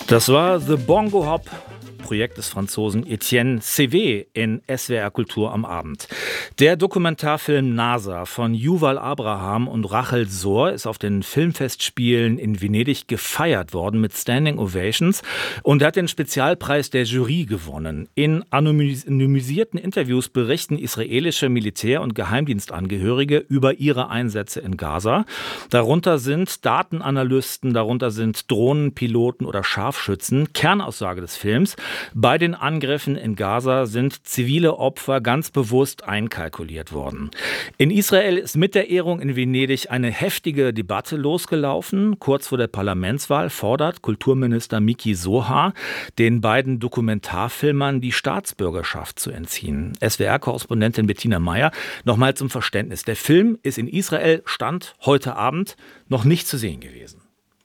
Das war The Bongo Hop, Projekt des Franzosen Etienne Cévé in SWR Kultur am Abend. Der Dokumentarfilm NASA von Yuval Abraham und Rachel Zohr ist auf den Filmfestspielen in Venedig gefeiert worden mit Standing Ovations und hat den Spezialpreis der Jury gewonnen. In anonymisierten Interviews berichten israelische Militär- und Geheimdienstangehörige über ihre Einsätze in Gaza. Darunter sind Datenanalysten, darunter sind Drohnenpiloten oder Scharfschützen. Kernaussage des Films: Bei den Angriffen in Gaza sind zivile Opfer ganz bewusst einkalkuliert worden. In Israel ist mit der Ehrung in Venedig eine heftige Debatte losgelaufen. Kurz vor der Parlamentswahl fordert Kulturminister Miki Sohar den beiden Dokumentarfilmern die Staatsbürgerschaft zu entziehen. SWR-Korrespondentin Bettina Meyer, nochmal zum Verständnis. Der Film ist in Israel, Stand heute Abend, noch nicht zu sehen gewesen.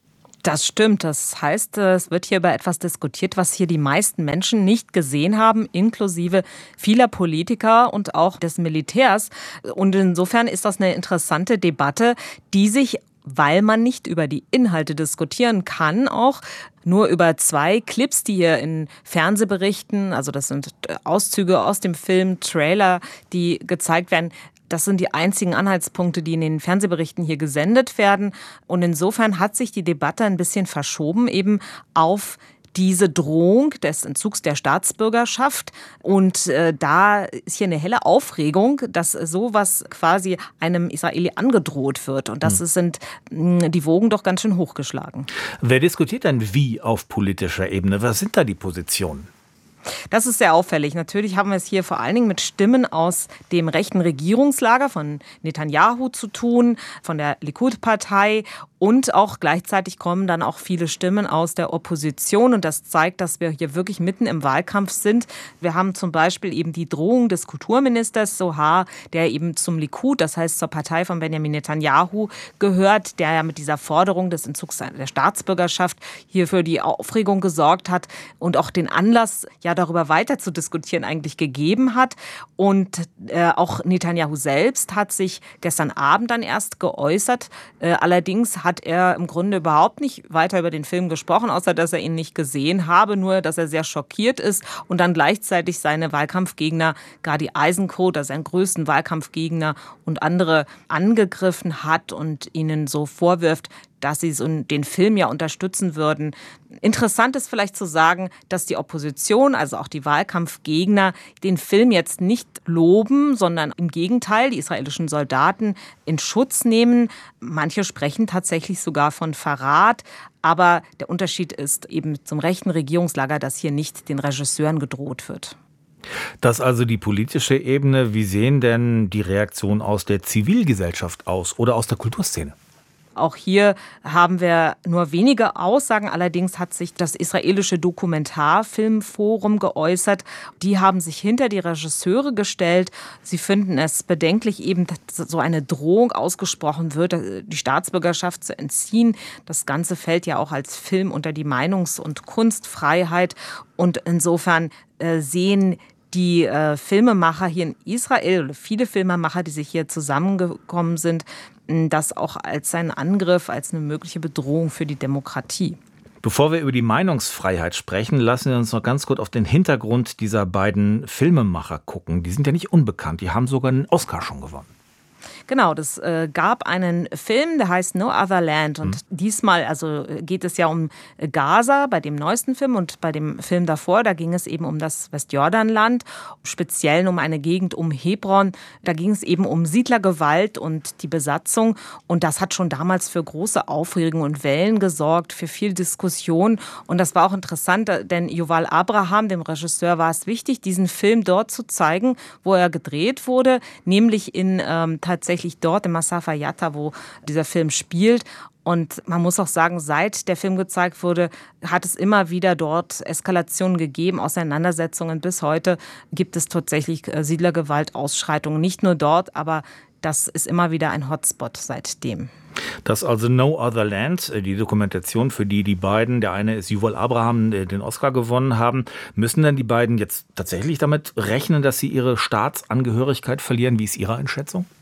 Das stimmt. Das heißt, es wird hier über etwas diskutiert, was hier die meisten Menschen nicht gesehen haben, inklusive vieler Politiker und auch des Militärs. Und insofern ist das eine interessante Debatte, die sich, weil man nicht über die Inhalte diskutieren kann, auch nur über zwei Clips, die hier in Fernsehberichten, also das sind Auszüge aus dem Film, Trailer, die gezeigt werden. Das sind die einzigen Anhaltspunkte, die in den Fernsehberichten hier gesendet werden. Und insofern hat sich die Debatte ein bisschen verschoben eben auf diese Drohung des Entzugs der Staatsbürgerschaft. Und da ist hier eine helle Aufregung, dass sowas quasi einem Israeli angedroht wird. Und das sind die Wogen doch ganz schön hochgeschlagen. Wer diskutiert denn wie auf politischer Ebene? Was sind da die Positionen? Das ist sehr auffällig. Natürlich haben wir es hier vor allen Dingen mit Stimmen aus dem rechten Regierungslager von Netanyahu zu tun, von der Likud-Partei. Und auch gleichzeitig kommen dann auch viele Stimmen aus der Opposition. Und das zeigt, dass wir hier wirklich mitten im Wahlkampf sind. Wir haben zum Beispiel eben die Drohung des Kulturministers Sohar, der eben zum Likud, das heißt zur Partei von Benjamin Netanyahu, gehört, der ja mit dieser Forderung des Entzugs der Staatsbürgerschaft hier für die Aufregung gesorgt hat und auch den Anlass, ja darüber weiter zu diskutieren, eigentlich gegeben hat. Und auch Netanyahu selbst hat sich gestern Abend dann erst geäußert. Allerdings hat er im Grunde überhaupt nicht weiter über den Film gesprochen, außer dass er ihn nicht gesehen habe, nur dass er sehr schockiert ist und dann gleichzeitig seine Wahlkampfgegner, Gadi Eisenkot, also seinen größten Wahlkampfgegner, und andere angegriffen hat und ihnen so vorwirft, dass sie so den Film ja unterstützen würden. Interessant ist vielleicht zu sagen, dass die Opposition, also auch die Wahlkampfgegner, den Film jetzt nicht loben, sondern im Gegenteil die israelischen Soldaten in Schutz nehmen. Manche sprechen tatsächlich sogar von Verrat. Aber der Unterschied ist eben zum rechten Regierungslager, dass hier nicht den Regisseuren gedroht wird. Das ist also die politische Ebene. Wie sehen denn die Reaktionen aus der Zivilgesellschaft aus oder aus der Kulturszene? Auch hier haben wir nur wenige Aussagen. Allerdings hat sich das israelische Dokumentarfilmforum geäußert. Die haben sich hinter die Regisseure gestellt. Sie finden es bedenklich, eben, dass so eine Drohung ausgesprochen wird, die Staatsbürgerschaft zu entziehen. Das Ganze fällt ja auch als Film unter die Meinungs- und Kunstfreiheit. Und insofern sehen die Filmemacher hier in Israel, oder viele Filmemacher, die sich hier zusammengekommen sind, das auch als einen Angriff, als eine mögliche Bedrohung für die Demokratie. Bevor wir über die Meinungsfreiheit sprechen, lassen wir uns noch ganz kurz auf den Hintergrund dieser beiden Filmemacher gucken. Die sind ja nicht unbekannt, die haben sogar einen Oscar schon gewonnen. Genau, das gab einen Film, der heißt No Other Land. Und diesmal geht es ja um Gaza bei dem neuesten Film, und bei dem Film davor, da ging es eben um das Westjordanland, speziell um eine Gegend um Hebron. Da ging es eben um Siedlergewalt und die Besatzung. Und das hat schon damals für große Aufregung und Wellen gesorgt, für viel Diskussion. Und das war auch interessant, denn Yuval Abraham, dem Regisseur, war es wichtig, diesen Film dort zu zeigen, wo er gedreht wurde, nämlich in tatsächlich dort im Masafer Yatta, wo dieser Film spielt. Und man muss auch sagen, seit der Film gezeigt wurde, hat es immer wieder dort Eskalationen gegeben, Auseinandersetzungen. Bis heute gibt es tatsächlich Siedlergewalt, Ausschreitungen. Nicht nur dort, aber das ist immer wieder ein Hotspot seitdem. Das ist also No Other Land, die Dokumentation, für die beiden, der eine ist Yuval Abraham, den Oscar gewonnen haben. Müssen denn die beiden jetzt tatsächlich damit rechnen, dass sie ihre Staatsangehörigkeit verlieren? Wie ist Ihre Einschätzung?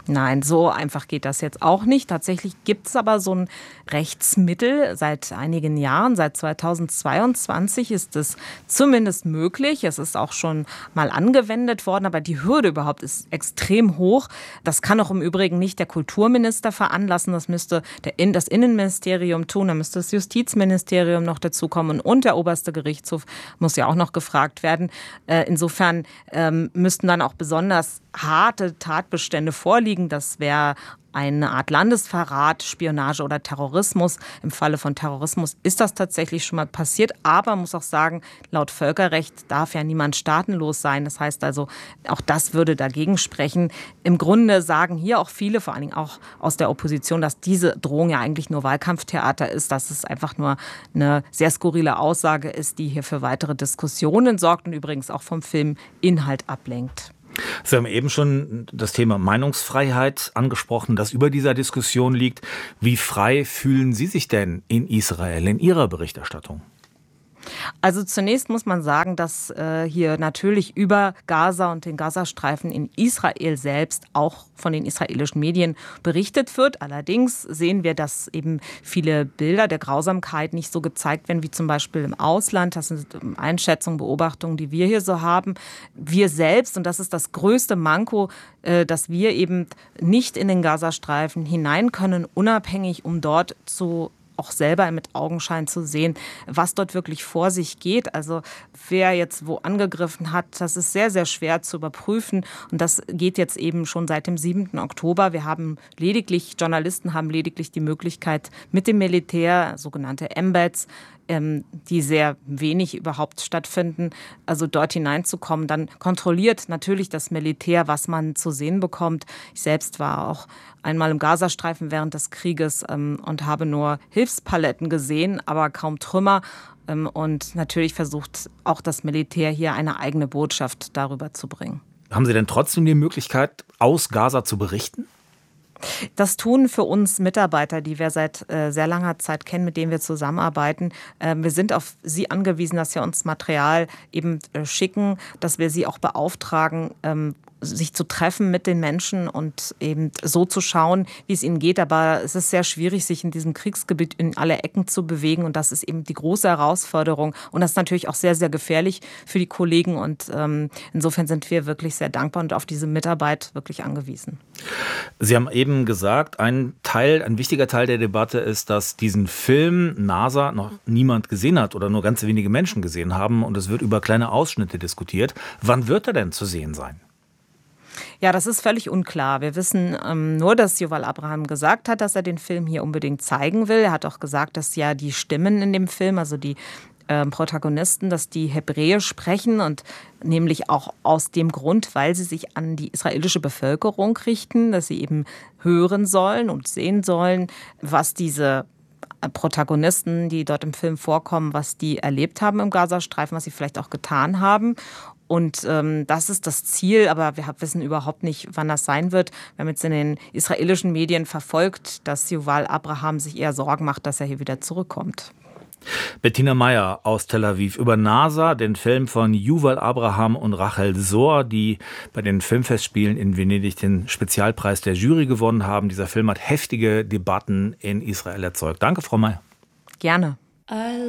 Nein, so einfach geht das jetzt auch nicht. Tatsächlich gibt es aber so ein Rechtsmittel seit einigen Jahren. Seit 2022 ist es zumindest möglich. Es ist auch schon mal angewendet worden, aber die Hürde überhaupt ist extrem hoch. Das kann auch im Übrigen nicht der Kulturminister veranlassen. Das müsste das Innenministerium tun. Da müsste das Justizministerium noch dazukommen und der oberste Gerichtshof muss ja auch noch gefragt werden. Insofern müssten dann auch besonders harte Tatbestände vorliegen. Das wäre eine Art Landesverrat, Spionage oder Terrorismus. Im Falle von Terrorismus ist das tatsächlich schon mal passiert. Aber man muss auch sagen, laut Völkerrecht darf ja niemand staatenlos sein. Das heißt also, auch das würde dagegen sprechen. Im Grunde sagen hier auch viele, vor allen Dingen auch aus der Opposition, dass diese Drohung ja eigentlich nur Wahlkampftheater ist, dass es einfach nur eine sehr skurrile Aussage ist, die hier für weitere Diskussionen sorgt und übrigens auch vom Filminhalt ablenkt. Sie haben eben schon das Thema Meinungsfreiheit angesprochen, das über dieser Diskussion liegt. Wie frei fühlen Sie sich denn in Israel in Ihrer Berichterstattung? Also zunächst muss man sagen, dass hier natürlich über Gaza und den Gazastreifen in Israel selbst auch von den israelischen Medien berichtet wird. Allerdings sehen wir, dass eben viele Bilder der Grausamkeit nicht so gezeigt werden wie zum Beispiel im Ausland. Das sind Einschätzungen, Beobachtungen, die wir hier so haben. Wir selbst, und das ist das größte Manko, dass wir eben nicht in den Gazastreifen hinein können, unabhängig, um dort auch selber mit Augenschein zu sehen, was dort wirklich vor sich geht. Also wer jetzt wo angegriffen hat, das ist sehr, sehr schwer zu überprüfen. Und das geht jetzt eben schon seit dem 7. Oktober. Journalisten haben lediglich die Möglichkeit, mit dem Militär, sogenannte Embeds, die sehr wenig überhaupt stattfinden, also dort hineinzukommen. Dann kontrolliert natürlich das Militär, was man zu sehen bekommt. Ich selbst war auch einmal im Gazastreifen während des Krieges und habe nur Hilfspaletten gesehen, aber kaum Trümmer. Und natürlich versucht auch das Militär hier eine eigene Botschaft darüber zu bringen. Haben Sie denn trotzdem die Möglichkeit, aus Gaza zu berichten? Das tun für uns Mitarbeiter, die wir seit sehr langer Zeit kennen, mit denen wir zusammenarbeiten. Wir sind auf Sie angewiesen, dass Sie uns Material eben schicken, dass wir Sie auch beauftragen, sich zu treffen mit den Menschen und eben so zu schauen, wie es ihnen geht. Aber es ist sehr schwierig, sich in diesem Kriegsgebiet in alle Ecken zu bewegen. Und das ist eben die große Herausforderung. Und das ist natürlich auch sehr, sehr gefährlich für die Kollegen. Und insofern sind wir wirklich sehr dankbar und auf diese Mitarbeit wirklich angewiesen. Sie haben eben gesagt, ein wichtiger Teil der Debatte ist, dass diesen Film NASA noch niemand gesehen hat oder nur ganz wenige Menschen gesehen haben. Und es wird über kleine Ausschnitte diskutiert. Wann wird er denn zu sehen sein? Ja, das ist völlig unklar. Wir wissen nur, dass Yuval Abraham gesagt hat, dass er den Film hier unbedingt zeigen will. Er hat auch gesagt, dass ja die Stimmen in dem Film, also die Protagonisten, dass die Hebräisch sprechen und nämlich auch aus dem Grund, weil sie sich an die israelische Bevölkerung richten, dass sie eben hören sollen und sehen sollen, was diese Protagonisten, die dort im Film vorkommen, was die erlebt haben im Gazastreifen, was sie vielleicht auch getan haben. Und das ist das Ziel, aber wir wissen überhaupt nicht, wann das sein wird. Wir haben jetzt in den israelischen Medien verfolgt, dass Yuval Abraham sich eher Sorgen macht, dass er hier wieder zurückkommt. Bettina Meyer aus Tel Aviv über NASA, den Film von Yuval Abraham und Rachel Zohr, die bei den Filmfestspielen in Venedig den Spezialpreis der Jury gewonnen haben. Dieser Film hat heftige Debatten in Israel erzeugt. Danke, Frau Meyer. Gerne.